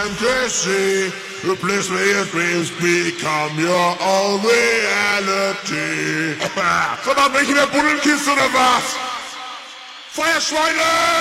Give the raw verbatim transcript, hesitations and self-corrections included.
Fantasy, replace me your dreams, become your own reality. Sag mal, welche der Buddelkiste oder was? Feuerschweine!